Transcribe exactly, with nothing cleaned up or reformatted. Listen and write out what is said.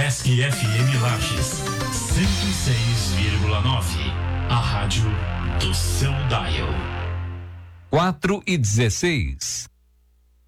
Esc F M Lages, cento e seis vírgula nove. A rádio do seu dial. quatro e dezesseis.